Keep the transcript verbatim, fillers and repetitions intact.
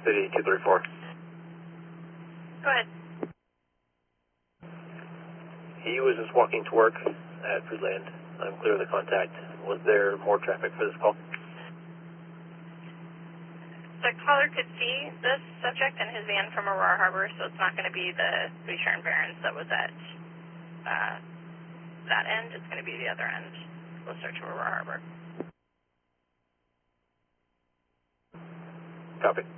City two three four. Go ahead. He was just walking to work at Foodland. I'm clear of the contact. Was there more traffic for this call? The caller could see this subject in his van from Aurora Harbor, so it's not going to be the Boucher and Barron's that was at uh, that end. It's going to be the other end, closer to Aurora Harbor. Copy.